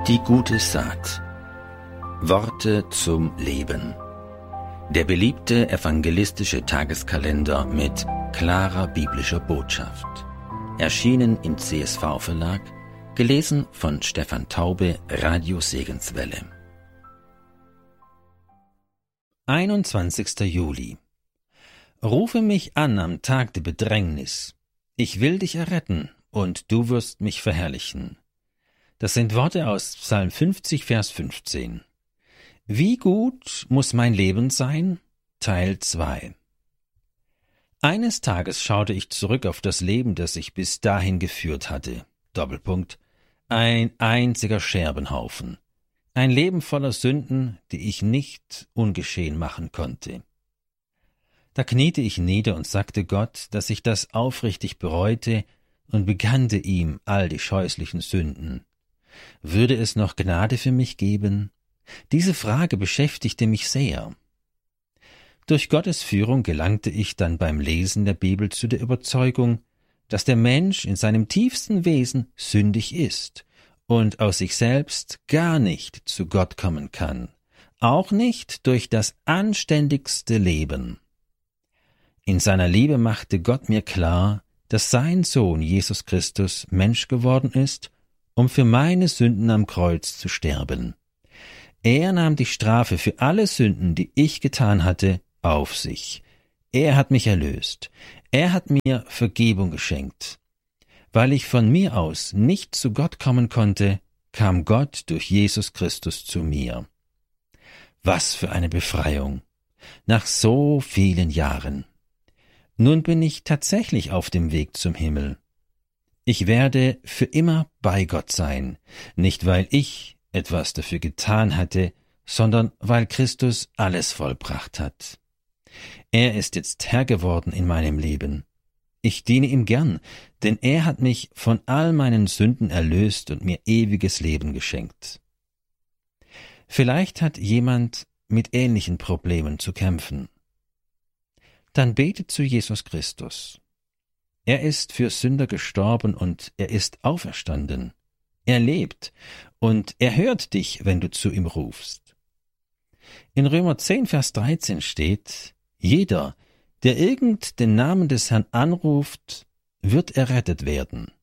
Die gute Saat. Worte zum Leben. Der beliebte evangelistische Tageskalender mit klarer biblischer Botschaft. Erschienen im CSV-Verlag, gelesen von Stefan Taube, Radio Segenswelle. 21. Juli. Rufe mich an am Tag der Bedrängnis. Ich will dich erretten, und du wirst mich verherrlichen. Das sind Worte aus Psalm 50, Vers 15. Wie gut muss mein Leben sein? Teil 2. Eines Tages schaute ich zurück auf das Leben, das ich bis dahin geführt hatte. Doppelpunkt. Ein einziger Scherbenhaufen. Ein Leben voller Sünden, die ich nicht ungeschehen machen konnte. Da kniete ich nieder und sagte Gott, dass ich das aufrichtig bereute und bekannte ihm all die scheußlichen Sünden. Würde es noch Gnade für mich geben? Diese Frage beschäftigte mich sehr. Durch Gottes Führung gelangte ich dann beim Lesen der Bibel zu der Überzeugung, dass der Mensch in seinem tiefsten Wesen sündig ist und aus sich selbst gar nicht zu Gott kommen kann, auch nicht durch das anständigste Leben. In seiner Liebe machte Gott mir klar, dass sein Sohn Jesus Christus Mensch geworden ist, um für meine Sünden am Kreuz zu sterben. Er nahm die Strafe für alle Sünden, die ich getan hatte, auf sich. Er hat mich erlöst. Er hat mir Vergebung geschenkt. Weil ich von mir aus nicht zu Gott kommen konnte, kam Gott durch Jesus Christus zu mir. Was für eine Befreiung! Nach so vielen Jahren. Nun bin ich tatsächlich auf dem Weg zum Himmel. Ich werde für immer bei Gott sein, nicht weil ich etwas dafür getan hatte, sondern weil Christus alles vollbracht hat. Er ist jetzt Herr geworden in meinem Leben. Ich diene ihm gern, denn er hat mich von all meinen Sünden erlöst und mir ewiges Leben geschenkt. Vielleicht hat jemand mit ähnlichen Problemen zu kämpfen. Dann bete zu Jesus Christus. Er ist für Sünder gestorben und er ist auferstanden. Er lebt und er hört dich, wenn du zu ihm rufst. In Römer 10, Vers 13 steht, jeder, der irgend den Namen des Herrn anruft, wird errettet werden.